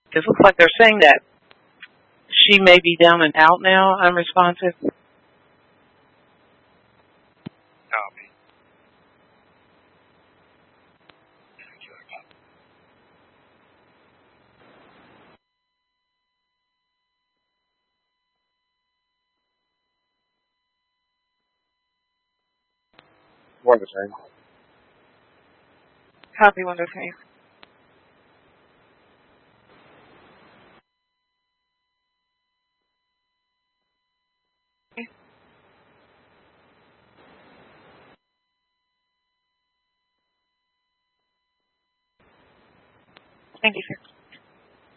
It looks like they're saying that she may be down and out now, unresponsive. Copy. What the same? Copy, Windows 8. Thank you, sir.